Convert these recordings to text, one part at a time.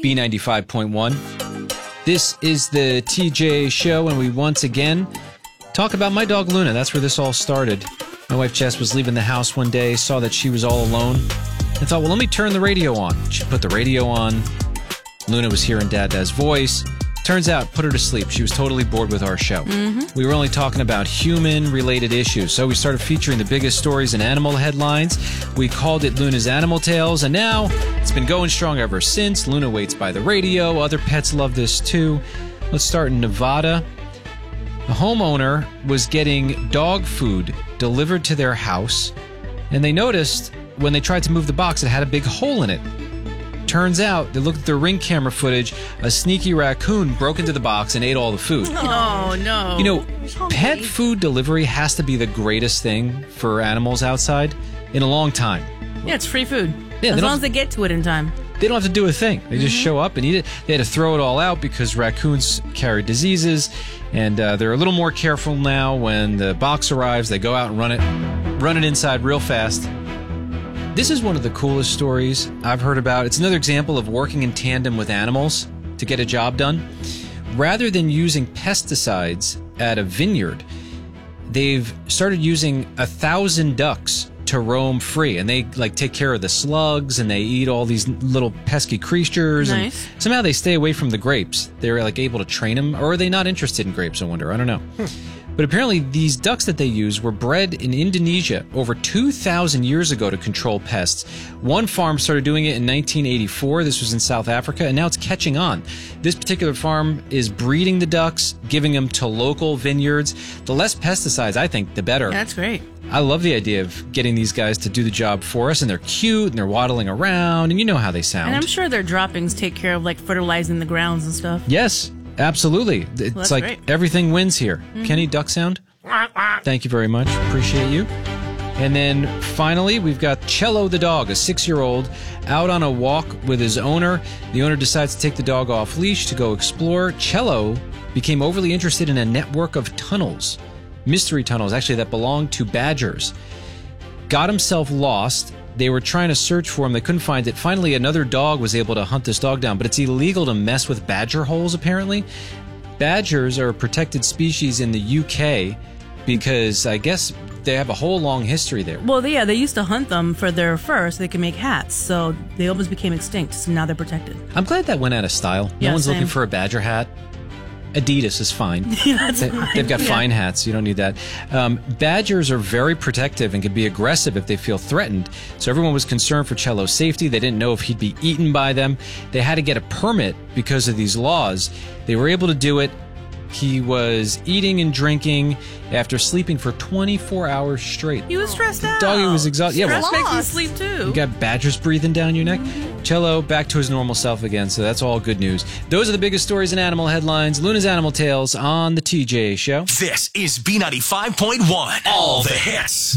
B95.1. This is the TJ Show, and we once again talk about my dog Luna. That's where this all started. My wife Jess was leaving the house one day, saw that she was all alone, and thought, well, let me turn the radio on. She put the radio on. Luna was hearing Dad's voice. Turns out, put her to sleep. She was totally bored with our show. We were only talking about human-related issues, so we started featuring the biggest stories in animal headlines. We called it Luna's Animal Tales, and now it's been going strong ever since. Luna waits by the radio. Other pets love this, too. Let's start in Nevada. A homeowner was getting dog food delivered to their house, and they noticed when they tried to move the box, it had a big hole in it. Turns out, they looked at their Ring camera footage, a sneaky raccoon broke into the box and ate all the food. Oh, no. You know, pet food delivery has to be the greatest thing for animals outside in a long time. Yeah, it's free food. Yeah, as long as they get to it in time. They don't have to do a thing. They just show up and eat it. They had to throw it all out because raccoons carry diseases, and they're a little more careful now. When the box arrives, they go out and run it inside real fast. This is one of the coolest stories I've heard about. It's another example of working in tandem with animals to get a job done. Rather than using pesticides at a vineyard, they've started using 1,000 ducks to roam free, and they take care of the slugs, and they eat all these little pesky creatures. Nice. And somehow they stay away from the grapes. They're able to train them, or are they not interested in grapes? I wonder. I don't know. But apparently these ducks that they use were bred in Indonesia over 2,000 years ago to control pests. One farm started doing it in 1984. This was in South Africa, and now it's catching on. This particular farm is breeding the ducks, giving them to local vineyards. The less pesticides, I think, the better. Yeah, that's great. I love the idea of getting these guys to do the job for us, and they're cute, and they're waddling around, and you know how they sound. And I'm sure their droppings take care of fertilizing the grounds and stuff. Yes. Absolutely. It's great. Everything wins here. Kenny, duck sound? Thank you very much. Appreciate you. And then finally, we've got Cello the dog, a 6-year-old, out on a walk with his owner. The owner decides to take the dog off leash to go explore. Cello became overly interested in a network of tunnels, mystery tunnels, actually, that belonged to badgers. Got himself lost. They were trying to search for him. They couldn't find it. Finally, another dog was able to hunt this dog down, but it's illegal to mess with badger holes, apparently. Badgers are a protected species in the UK because I guess they have a whole long history there. Well, yeah, they used to hunt them for their fur so they could make hats, so they almost became extinct, so now they're protected. I'm glad that went out of style. No one's looking for a badger hat. Adidas is fine. Yeah, that's fine. They've got fine hats. You don't need that. Badgers are very protective and can be aggressive if they feel threatened. So everyone was concerned for Cello's safety. They didn't know if he'd be eaten by them. They had to get a permit because of these laws. They were able to do it. He was eating and drinking after sleeping for 24 hours straight. He was stressed out. Doggy was exhausted. Yeah, Stress makes you sleep too. You got badgers breathing down your neck. Cello back to his normal self again, so that's all good news. Those are the biggest stories in animal headlines. Luna's Animal Tales on the TJ Show. This is B95.1. All the hits.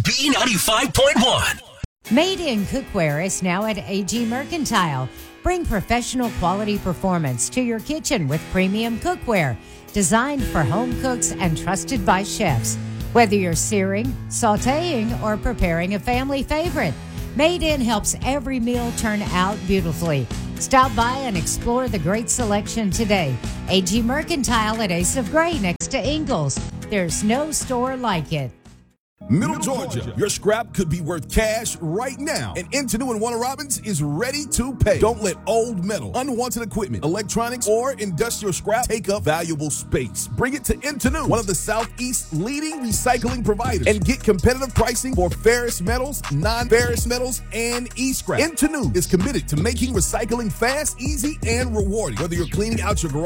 B95.1. Made in Cookware is now at AG Mercantile. Bring professional quality performance to your kitchen with premium cookware. Designed for home cooks and trusted by chefs. Whether you're searing, sautéing, or preparing a family favorite, Made In helps every meal turn out beautifully. Stop by and explore the great selection today. AG Mercantile at Ace of Gray next to Ingalls. There's no store like it. Middle Georgia, your scrap could be worth cash right now. And Intenu and Warner Robins is ready to pay. Don't let old metal, unwanted equipment, electronics, or industrial scrap take up valuable space. Bring it to Intenu, one of the Southeast's leading recycling providers, and get competitive pricing for ferrous metals, non-ferrous metals, and e-scrap. Intenu is committed to making recycling fast, easy, and rewarding. Whether you're cleaning out your garage